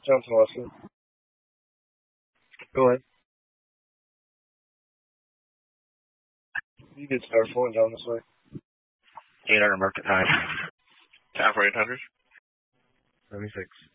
Johnson Wesley. Go ahead. You could start flowing down this way. 800 market time. Time for 800. 76.